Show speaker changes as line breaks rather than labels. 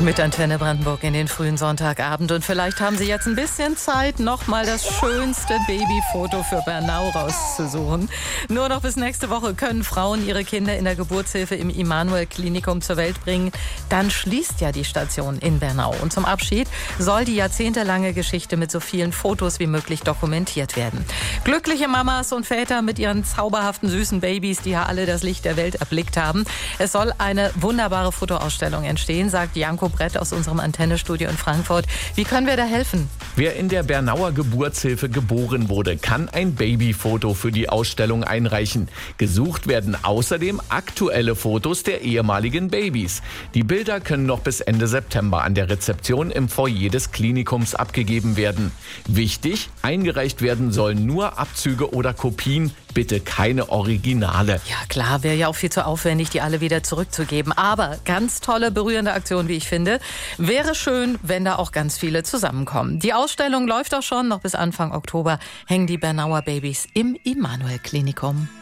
Mit Antenne Brandenburg in den frühen Sonntagabend. Und vielleicht haben Sie jetzt ein bisschen Zeit, nochmal das schönste Babyfoto für Bernau rauszusuchen. Nur noch bis nächste Woche können Frauen ihre Kinder in der Geburtshilfe im Immanuel-Klinikum zur Welt bringen. Dann schließt ja die Station in Bernau. Und zum Abschied soll die jahrzehntelange Geschichte mit so vielen Fotos wie möglich dokumentiert werden. Glückliche Mamas und Väter mit ihren zauberhaften, süßen Babys, die ja alle das Licht der Welt erblickt haben. Es soll eine wunderbare Fotoausstellung entstehen, sagt Janko Brett aus unserem Antennestudio in Frankfurt. Wie können wir da helfen?
Wer in der Bernauer Geburtshilfe geboren wurde, kann ein Babyfoto für die Ausstellung einreichen. Gesucht werden außerdem aktuelle Fotos der ehemaligen Babys. Die Bilder können noch bis Ende September an der Rezeption im Foyer des Klinikums abgegeben werden. Wichtig, eingereicht werden sollen nur Abzüge oder Kopien, bitte keine Originale.
Ja klar, wäre ja auch viel zu aufwendig, die alle wieder zurückzugeben. Aber ganz tolle, berührende Aktion, wie ich finde. Wäre schön, wenn da auch ganz viele zusammenkommen. Die Ausstellung läuft auch schon. Noch bis Anfang Oktober hängen die Bernauer Babys im Immanuel-Klinikum.